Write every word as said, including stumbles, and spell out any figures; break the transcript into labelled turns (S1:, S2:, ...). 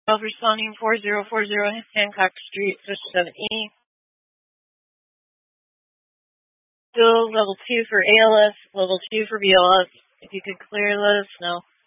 S1: twelve responding four zero four zero Hancock Street, Fish seven E. Still level two for A L S, level two for B L S. If you could clear, let us know.